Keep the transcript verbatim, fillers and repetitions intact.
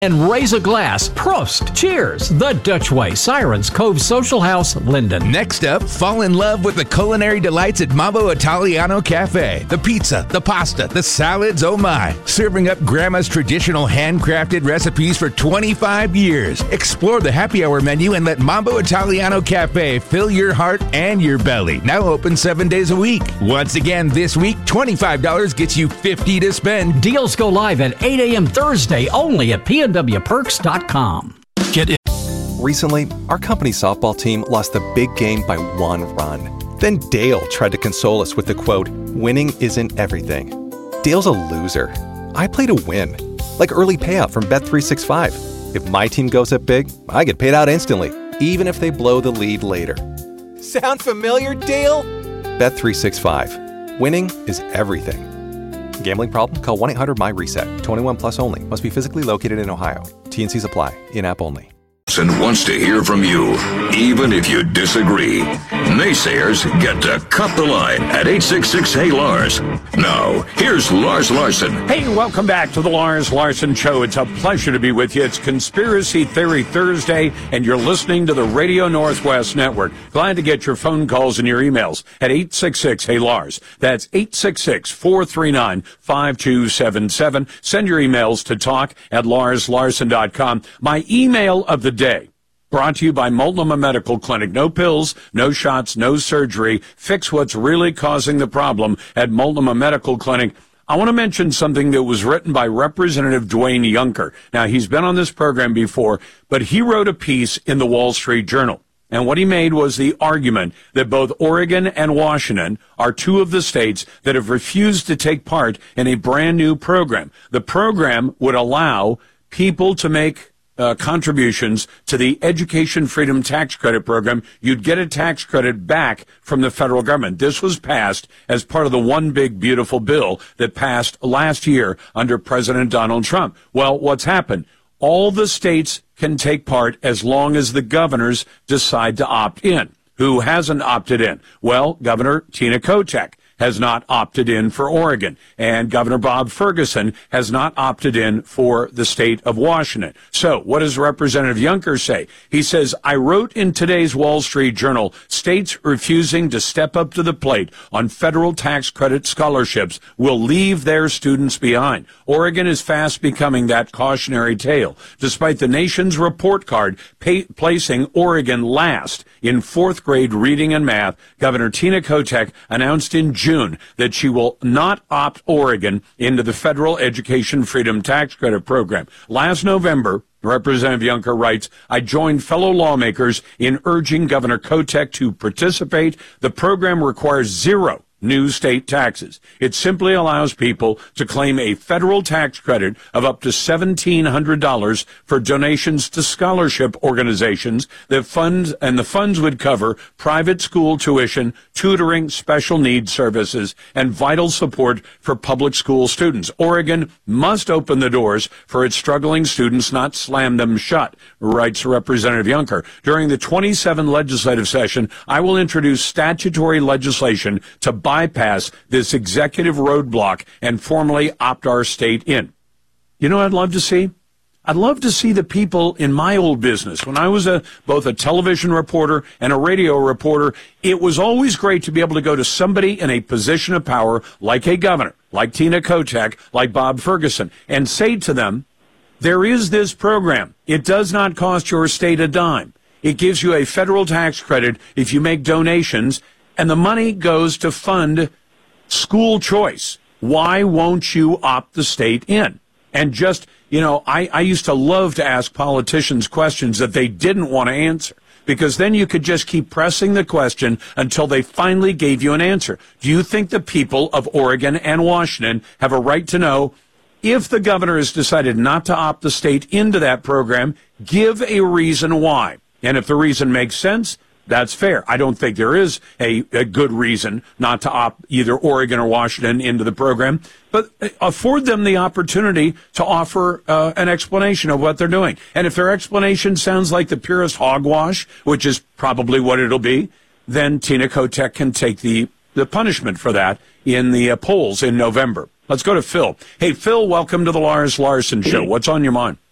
And raise a glass. Prost. Cheers. The Dutch Way. Sirens Cove Social House, Linden. Next up, fall in love with the culinary delights at Mambo Italiano Cafe. The pizza, the pasta, the salads, oh my. Serving up Grandma's traditional handcrafted recipes for twenty-five years. Explore the happy hour menu and let Mambo Italiano Cafe fill your heart and your belly. Now open seven days a week. Once again, this week, twenty-five dollars gets you fifty dollars to spend. Deals go live at eight a.m. Thursday only at P N W Perks dot com. Get it. Recently, our company softball team lost the big game by one run. Then Dale tried to console us with the quote, "Winning isn't everything." Dale's a loser. I play to win. Like early payout from Bet three sixty-five. If my team goes up big, I get paid out instantly, even if they blow the lead later. Sound familiar, Dale? Bet three sixty-five. Winning is everything. Gambling problem? Call one eight hundred M Y reset. twenty-one plus only. Must be physically located in Ohio. T N Cs apply. In-app only. And wants to hear from you, even if you disagree. Naysayers get to cut the line at eight six six, hey Lars. Now, here's Lars Larson. Hey, welcome back to the Lars Larson Show. It's a pleasure to be with you. It's Conspiracy Theory Thursday, and you're listening to the Radio Northwest Network. Glad to get your phone calls and your emails at eight six six, hey Lars. That's eight six six, four three nine, five two seven seven. Send your emails to talk at lars larson dot com. My email of the day, brought to you by Multnomah Medical Clinic. No pills, no shots, no surgery. Fix what's really causing the problem at Multnomah Medical Clinic. I want to mention something that was written by Representative Dwayne Yunker. Now, he's been on this program before, but he wrote a piece in the Wall Street Journal. And what he made was the argument that both Oregon and Washington are two of the states that have refused to take part in a brand new program. The program would allow people to make Uh, contributions to the Education Freedom Tax Credit Program. You'd get a tax credit back from the federal government. This was passed as part of the One Big Beautiful Bill that passed last year under President Donald Trump. Well, what's happened? All the states can take part as long as the governors decide to opt in. Who hasn't opted in? Well, Governor Tina Kotek has not opted in for Oregon, and Governor Bob Ferguson has not opted in for the state of Washington. So what does Representative Yunker say? He says, I wrote in today's Wall Street Journal, states refusing to step up to the plate on federal tax credit scholarships will leave their students behind. Oregon is fast becoming that cautionary tale, despite the nation's report card pay, placing Oregon last in fourth grade reading and math. Governor Tina Kotek announced in June that she will not opt Oregon into the federal Education Freedom Tax Credit Program. Last November, Representative Yunker writes, I joined fellow lawmakers in urging Governor Kotek to participate. The program requires zero new state taxes. It simply allows people to claim a federal tax credit of up to seventeen hundred dollars for donations to scholarship organizations that fund, and the funds would cover private school tuition, tutoring, special needs services, and vital support for public school students. Oregon must open the doors for its struggling students, not slam them shut, writes Representative Yunker. During the twenty-seventh legislative session, I will introduce statutory legislation to bypass this executive roadblock and formally opt our state in. You know what I'd love to see? I'd love to see the people in my old business. When I was a both a television reporter and a radio reporter, it was always great to be able to go to somebody in a position of power, like a governor, like Tina Kotek, like Bob Ferguson, and say to them, there is this program. It does not cost your state a dime. It gives you a federal tax credit if you make donations, and the money goes to fund school choice. Why won't you opt the state in? And just, you know, I, I used to love to ask politicians questions that they didn't want to answer, because then you could just keep pressing the question until they finally gave you an answer. Do you think the people of Oregon and Washington have a right to know, if the governor has decided not to opt the state into that program, give a reason why? And if the reason makes sense, that's fair. I don't think there is a, a good reason not to opt either Oregon or Washington into the program, but afford them the opportunity to offer uh, an explanation of what they're doing. And if their explanation sounds like the purest hogwash, which is probably what it'll be, then Tina Kotek can take the, the punishment for that in the uh, polls in November. Let's go to Phil. Hey, Phil, welcome to the Lars Larson Show. What's on your mind?